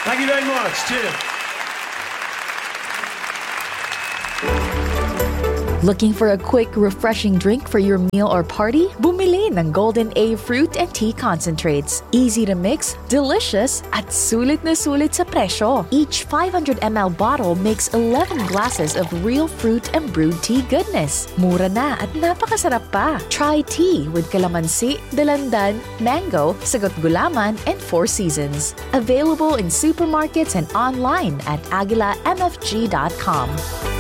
Thank you very much. Cheers. Looking for a quick, refreshing drink for your meal or party? Bumili ng Golden A Fruit and Tea Concentrates. Easy to mix, delicious, at sulit na sulit sa presyo. Each 500 ml bottle makes 11 glasses of real fruit and brewed tea goodness. Mura na at napakasarap pa. Try tea with calamansi, dalandan, mango, sagot gulaman, and Four Seasons. Available in supermarkets and online at aguilamfg.com.